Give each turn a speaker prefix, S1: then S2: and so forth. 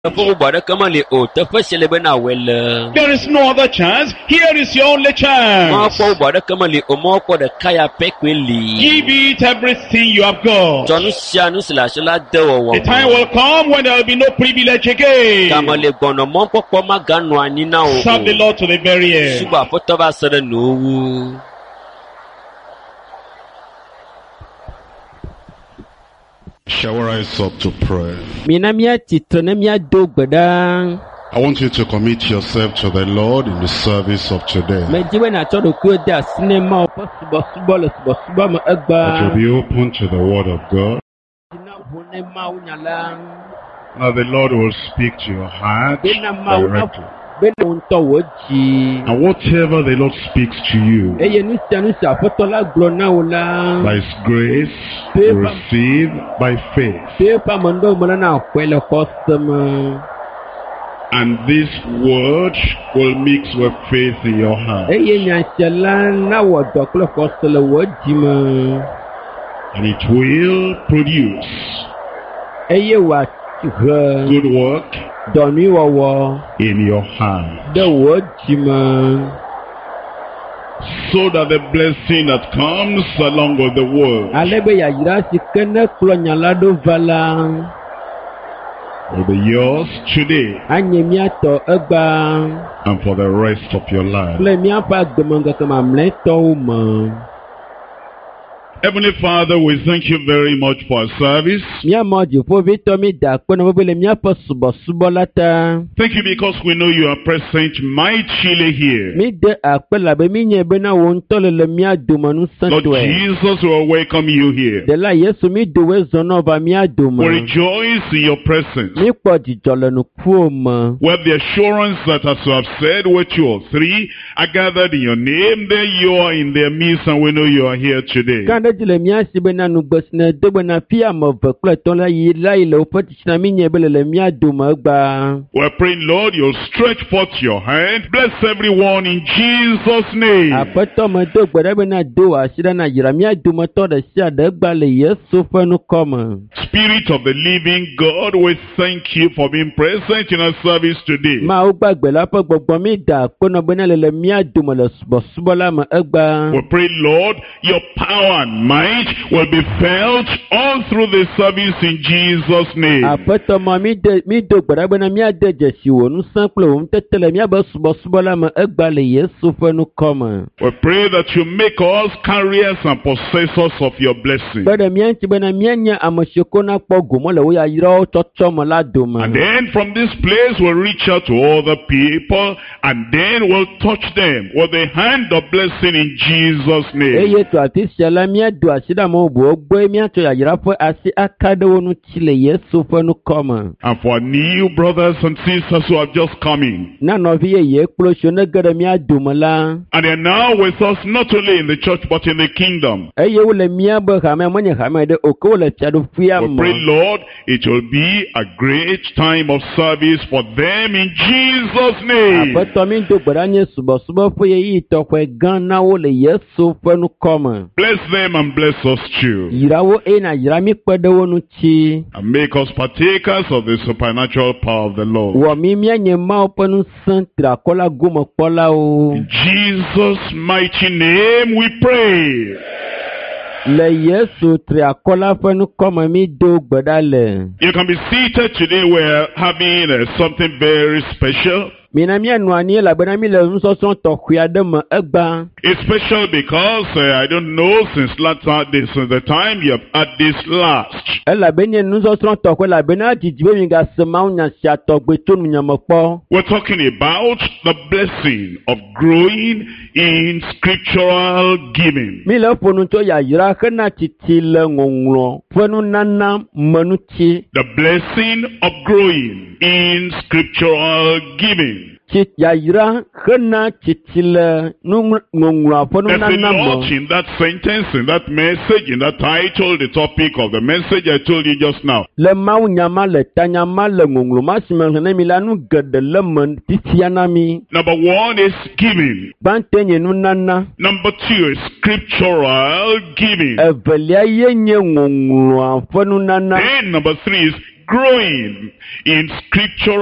S1: There
S2: is no other chance. Here is your only chance. Give it everything you have got. The time will come when there will be no privilege again. Serve the Lord to the very end.
S3: Shall we rise up to pray? I want you to commit yourself to the Lord in the service of today. That you'll be open to the Word of God. Now the Lord will speak to your heart directly. And whatever the Lord speaks to you, by His grace, you receive by faith. And this word will mix with faith in your heart. And it will produce good work in your heart. So that the blessing that comes along with the word will be yours today and for the rest of your life. Heavenly Father, we thank you very much for our service. Thank you because we know you are present mightily here. Lord Jesus, we will welcome you here. We rejoice in your presence. We have the assurance that as you have said, where two or three are gathered in your name, there you are in their midst, and we know you are here today. We're praying, Lord, you'll stretch forth your hand. Bless everyone in Jesus' name. Spirit of the living God, we thank you for being present in our service today. We pray, Lord, your power and might will be felt all through the service in Jesus' name. We pray that you make us carriers and possessors of your blessing. And then from this place we'll reach out to other people, and then we'll touch them with the hand of blessing in Jesus' name. And for new brothers and sisters who have just come in, and they are now with us not only in the church but in the kingdom, we pray, Lord, it will be a great time of service for them in Jesus' name. Bless them and bless us too. And make us partakers of the supernatural power of the Lord. In Jesus' mighty name we pray. You can be seated today. We're having something very special. It's special because I don't know since the time you have had this last. We're talking about the blessing of growing in scriptural giving. The blessing of growing in scriptural giving. There's a lot in that sentence, in that message, in that title, the topic of the message I told you just now. Number one is giving. Number two is scriptural giving. Then number three is growing in scriptural